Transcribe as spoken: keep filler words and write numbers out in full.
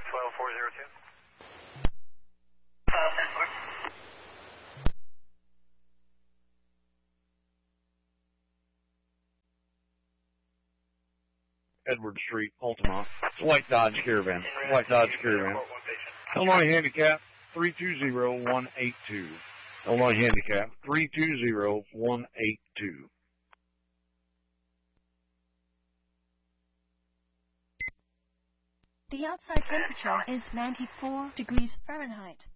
twelve four zero two. Edward Street, Altamont. White Dodge Caravan. White Dodge Caravan. Illinois Handicap three two zero one eight two. Illinois Handicap three two zero one eight two. The outside temperature is ninety-four degrees Fahrenheit.